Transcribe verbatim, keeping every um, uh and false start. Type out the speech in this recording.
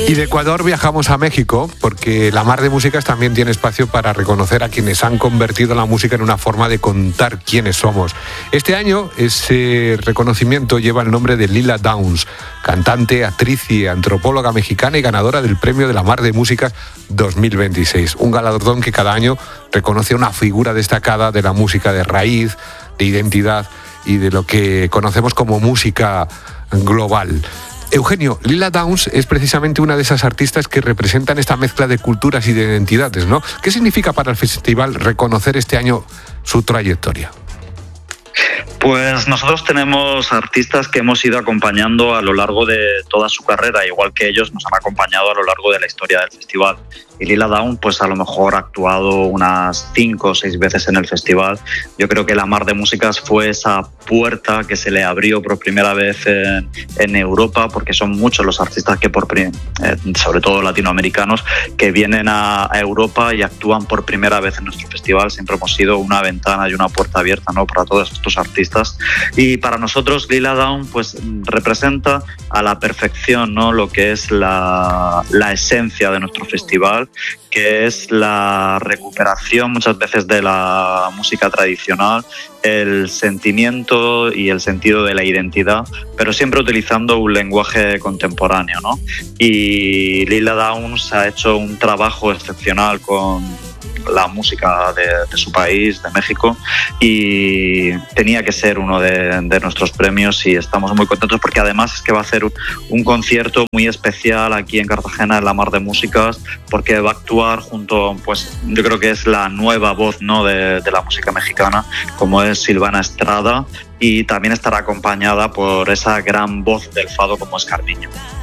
Y de Ecuador viajamos a México porque la Mar de Músicas también tiene espacio para reconocer a quienes han convertido la música en una forma de contar quiénes somos. Este año ese reconocimiento lleva el nombre de Lila Downs, cantante, actriz y antropóloga mexicana y ganadora del Premio de la Mar de Músicas dos mil veintiséis. Un galardón que cada año reconoce a una figura destacada de la música de raíz, de identidad y de lo que conocemos como música global. Eugenio, Lila Downs es precisamente una de esas artistas que representan esta mezcla de culturas y de identidades, ¿no? ¿Qué significa para el festival reconocer este año su trayectoria? Pues nosotros tenemos artistas que hemos ido acompañando a lo largo de toda su carrera, igual que ellos nos han acompañado a lo largo de la historia del festival. Y Lila Downs, pues a lo mejor ha actuado unas cinco o seis veces en el festival. Yo creo que la Mar de Músicas fue esa puerta que se le abrió por primera vez en, en Europa, porque son muchos los artistas que, por, eh, sobre todo latinoamericanos, que vienen a, a Europa y actúan por primera vez en nuestro festival. Siempre hemos sido una ventana y una puerta abierta, ¿no?, para todos estos artistas. Y para nosotros Lila Downs pues representa a la perfección, ¿no?, lo que es la, la esencia de nuestro festival, que es la recuperación muchas veces de la música tradicional, el sentimiento y el sentido de la identidad, pero siempre utilizando un lenguaje contemporáneo, ¿no? Y Lila Downs ha hecho un trabajo excepcional con la música de, de su país, de México, y tenía que ser uno de, de nuestros premios, y estamos muy contentos porque además es que va a hacer un, un concierto muy especial aquí en Cartagena, en la Mar de Músicas, porque va a actuar junto, pues yo creo que es la nueva voz, ¿no?, de, de la música mexicana, como es Silvana Estrada, y también estará acompañada por esa gran voz del fado como es Carmiño.